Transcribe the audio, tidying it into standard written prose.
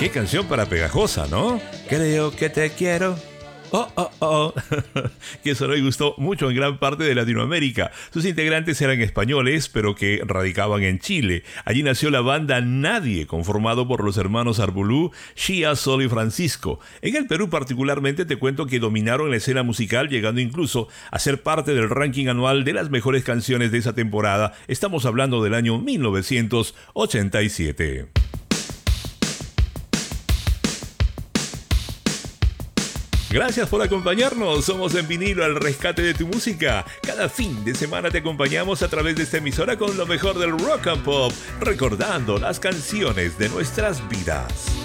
Qué canción para pegajosa, ¿no? Creo que te quiero. Oh, oh, oh. Que sonó y gustó mucho en gran parte de Latinoamérica. Sus integrantes eran españoles, pero que radicaban en Chile. Allí nació la banda Nadie, conformado por los hermanos Arbulú, Shia, Sol y Francisco. En el Perú particularmente te cuento que dominaron la escena musical, llegando incluso a ser parte del ranking anual de las mejores canciones de esa temporada. Estamos hablando del año 1987. Gracias por acompañarnos, somos En Vinilo, al rescate de tu música. Cada fin de semana te acompañamos a través de esta emisora con lo mejor del rock and pop, recordando las canciones de nuestras vidas.